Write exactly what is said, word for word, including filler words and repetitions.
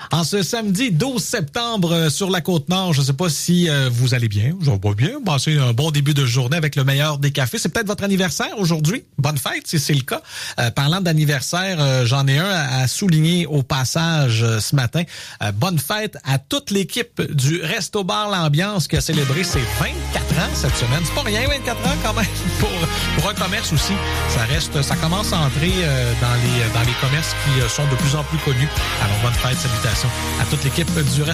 En ce samedi douze septembre euh, sur la Côte-Nord, je ne sais pas si euh, vous allez bien. Je vais bien. Passez un bon début de journée avec le meilleur des cafés. C'est peut-être votre anniversaire aujourd'hui. Bonne fête si c'est le cas. Euh, parlant d'anniversaire, euh, j'en ai un à, à souligner au passage euh, ce matin. Euh, bonne fête à toute l'équipe du Resto Bar L'Ambiance qui a célébré ses vingt-quatre ans cette semaine. C'est pas rien, vingt-quatre ans quand même pour, pour un commerce aussi. Ça reste, ça commence à entrer euh, dans les dans les commerces qui euh, sont de plus en plus connus. Alors bonne fête, salutations à toute l'équipe du Resto